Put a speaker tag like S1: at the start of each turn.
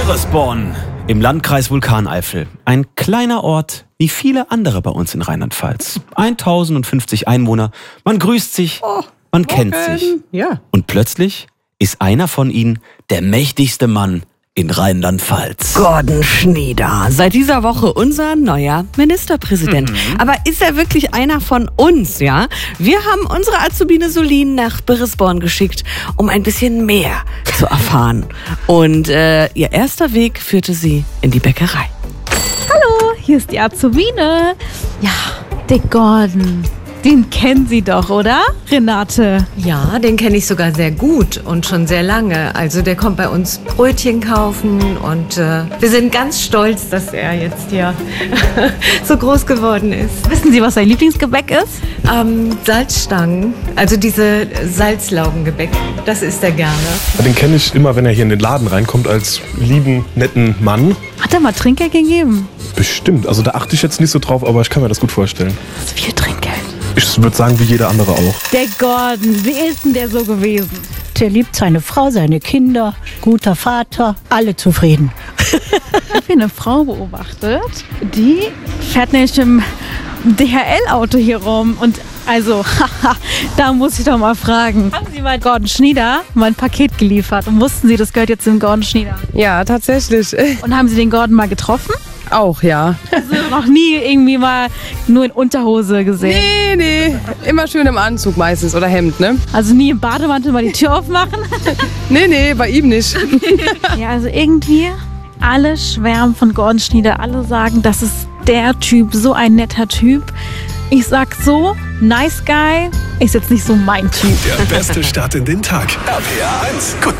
S1: Birresborn im Landkreis Vulkaneifel. Ein kleiner Ort wie viele andere bei uns in Rheinland-Pfalz. 1050 Einwohner, man grüßt sich, man kennt sich.
S2: Ja.
S1: Und plötzlich ist einer von ihnen der mächtigste Mann in Rheinland-Pfalz.
S3: Gordon Schnieder. Seit dieser Woche unser neuer Ministerpräsident. Aber ist er wirklich einer von uns, ja? Wir haben unsere Azubine Solin nach Birresborn geschickt, um ein bisschen mehr zu erfahren. Und ihr erster Weg führte sie in die Bäckerei.
S4: Hallo, hier ist die Azubine. Ja, der Gordon. Den kennen Sie doch, oder, Renate?
S5: Ja, den kenne ich sogar sehr gut und schon sehr lange. Also der kommt bei uns Brötchen kaufen und wir sind ganz stolz, dass er jetzt hier so groß geworden ist.
S4: Wissen Sie, was sein Lieblingsgebäck ist?
S5: Salzstangen, also diese Salzlaugengebäck, das isst er gerne.
S6: Den kenne ich immer, wenn er hier in den Laden reinkommt, als lieben, netten Mann.
S4: Hat er mal Trinkgeld gegeben?
S6: Bestimmt, also da achte ich jetzt nicht so drauf, aber ich kann mir das gut vorstellen.
S4: Was viel Trinkgeld?
S6: Ich würde sagen, wie jeder andere auch.
S4: Der Gordon, wie ist denn der so gewesen?
S7: Der liebt seine Frau, seine Kinder, guter Vater, alle zufrieden.
S4: Ich habe hier eine Frau beobachtet, die fährt nämlich im DHL-Auto hier rum. Und also, da muss ich doch mal fragen. Haben Sie mal Gordon Schnieder mal ein Paket geliefert und wussten Sie, das gehört jetzt dem Gordon Schnieder?
S2: Ja, tatsächlich.
S4: Und haben Sie den Gordon mal getroffen?
S2: Auch, ja.
S4: Also noch nie irgendwie mal nur in Unterhose gesehen?
S2: Nee. Immer schön im Anzug meistens oder Hemd, ne?
S4: Also nie im Bademantel mal die Tür aufmachen?
S2: Nee, bei ihm nicht.
S4: Ja, also irgendwie alle schwärmen von Gordon Schnieder. Alle sagen, das ist der Typ, so ein netter Typ. Ich sag so, nice guy ist jetzt nicht so mein Typ.
S8: Der beste Start in den Tag. RPA 1.